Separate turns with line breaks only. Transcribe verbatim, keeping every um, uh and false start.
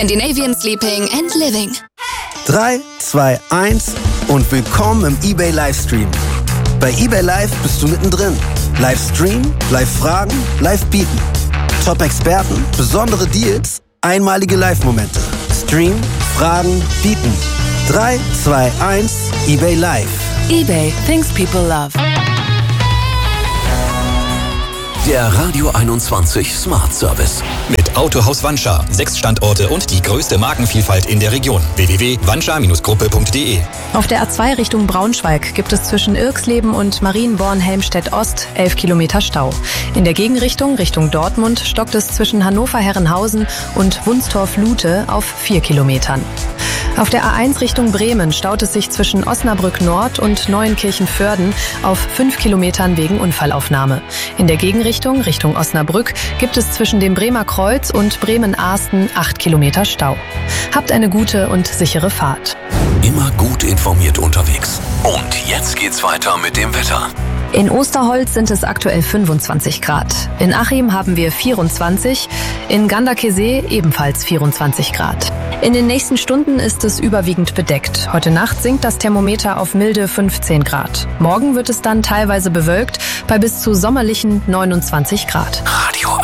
Scandinavian Sleeping and Living.
drei, zwei, eins und willkommen im eBay Livestream. Bei eBay Live bist du mittendrin. Livestream, Live-Fragen, Live-Bieten. Top-Experten, besondere Deals, einmalige Live-Momente. Stream, Fragen, Bieten. drei, zwei, eins, eBay Live.
eBay, things people love.
Der Radio einundzwanzig Smart Service.
Mit Autohaus Wanscha. Sechs Standorte und die größte Markenvielfalt in der Region. w w w punkt wanscha Gruppe punkt de.
Auf der A zwei Richtung Braunschweig gibt es zwischen Irxleben und Marienborn-Helmstedt Ost elf Kilometer Stau. In der Gegenrichtung, Richtung Dortmund, stockt es zwischen Hannover-Herrenhausen und Wunstorf-Lute auf vier Kilometern. Auf der A eins Richtung Bremen staut es sich zwischen Osnabrück Nord und Neuenkirchen-Vörden auf fünf Kilometern wegen Unfallaufnahme. In der Gegenrichtung, Richtung Osnabrück, gibt es zwischen dem Bremer Kreuz und Bremen-Ahsten acht Kilometer Stau. Habt eine gute und sichere Fahrt.
Immer gut informiert unterwegs. Und jetzt geht's weiter mit dem Wetter.
In Osterholz sind es aktuell fünfundzwanzig Grad. In Achim haben wir vierundzwanzig, in Ganderkesee ebenfalls vierundzwanzig Grad. In den nächsten Stunden ist es überwiegend bedeckt. Heute Nacht sinkt das Thermometer auf milde fünfzehn Grad. Morgen wird es dann teilweise bewölkt bei bis zu sommerlichen neunundzwanzig Grad.
Radio